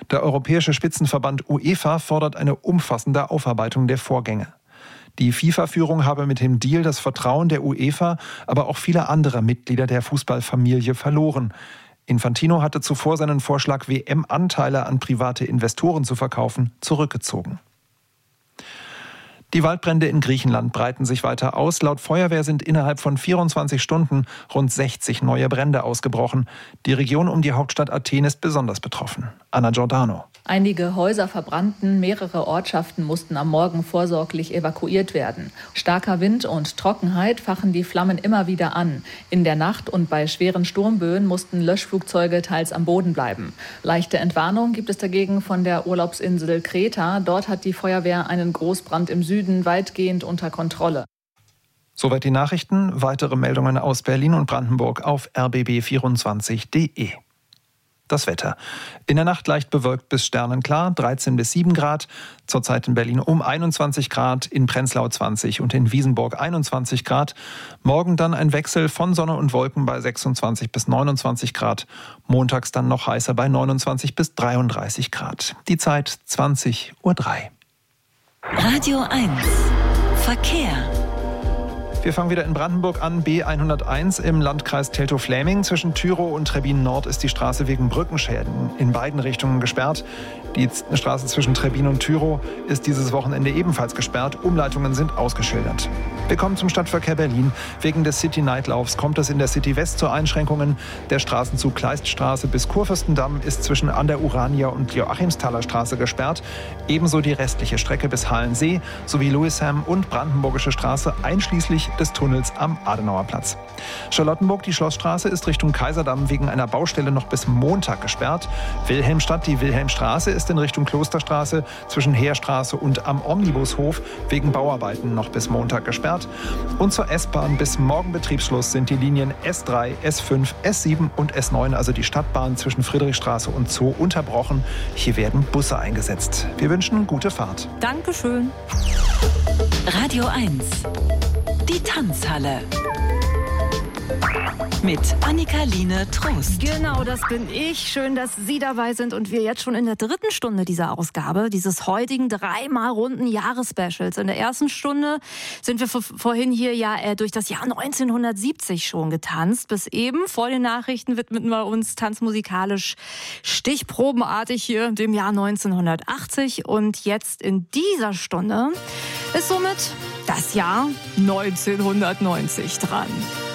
Der Europäische Spitzenverband UEFA fordert eine umfassende Aufarbeitung der Vorgänge. Die FIFA-Führung habe mit dem Deal das Vertrauen der UEFA, aber auch vieler anderer Mitglieder der Fußballfamilie verloren. Infantino hatte zuvor seinen Vorschlag, WM-Anteile an private Investoren zu verkaufen, zurückgezogen. Die Waldbrände in Griechenland breiten sich weiter aus. Laut Feuerwehr sind innerhalb von 24 Stunden rund 60 neue Brände ausgebrochen. Die Region um die Hauptstadt Athen ist besonders betroffen. Anna Giordano. Einige Häuser verbrannten, mehrere Ortschaften mussten am Morgen vorsorglich evakuiert werden. Starker Wind und Trockenheit fachen die Flammen immer wieder an. In der Nacht und bei schweren Sturmböen mussten Löschflugzeuge teils am Boden bleiben. Leichte Entwarnung gibt es dagegen von der Urlaubsinsel Kreta. Dort hat die Feuerwehr einen Großbrand im Süden weitgehend unter Kontrolle. Soweit die Nachrichten. Weitere Meldungen aus Berlin und Brandenburg auf rbb24.de. Das Wetter. In der Nacht leicht bewölkt bis sternenklar, 13 bis 7 Grad. Zurzeit in Berlin um 21 Grad, in Prenzlau 20 und in Wiesenburg 21 Grad. Morgen dann ein Wechsel von Sonne und Wolken bei 26 bis 29 Grad. Montags dann noch heißer bei 29 bis 33 Grad. Die Zeit 20:03 Uhr. Radio 1 Verkehr. Wir fangen wieder in Brandenburg an. B101 im Landkreis Teltow-Fläming. Zwischen Tyrow und Trebbin Nord ist die Straße wegen Brückenschäden in beiden Richtungen gesperrt. Die Straße zwischen Trebbin und Tyrow ist dieses Wochenende ebenfalls gesperrt. Umleitungen sind ausgeschildert. Wir kommen zum Stadtverkehr Berlin. Wegen des City-Nightlaufs kommt es in der City West zu Einschränkungen. Der Straßenzug Kleiststraße bis Kurfürstendamm ist zwischen an der Urania und Joachimsthaler Straße gesperrt. Ebenso die restliche Strecke bis Halensee sowie Lewisham und Brandenburgische Straße einschließlich des Tunnels am Adenauerplatz. Charlottenburg, die Schlossstraße, ist Richtung Kaiserdamm wegen einer Baustelle noch bis Montag gesperrt. Wilhelmstadt, die Wilhelmstraße, ist in Richtung Klosterstraße zwischen Heerstraße und am Omnibushof wegen Bauarbeiten noch bis Montag gesperrt. Und zur S-Bahn bis morgen Betriebsschluss sind die Linien S3, S5, S7 und S9, also die Stadtbahn zwischen Friedrichstraße und Zoo, unterbrochen. Hier werden Busse eingesetzt. Wir wünschen gute Fahrt. Dankeschön. Radio 1 Die Tanzhalle mit Annika-Line Trost. Genau, das bin ich. Schön, dass Sie dabei sind und wir jetzt schon in der 3. Stunde dieser Ausgabe, dieses heutigen 3-mal runden Jahresspecials. In der ersten Stunde sind wir vorhin hier durch das Jahr 1970 schon getanzt. Bis eben vor den Nachrichten widmeten wir uns tanzmusikalisch stichprobenartig hier dem Jahr 1980. Und jetzt in dieser Stunde ist somit das Jahr 1990 dran.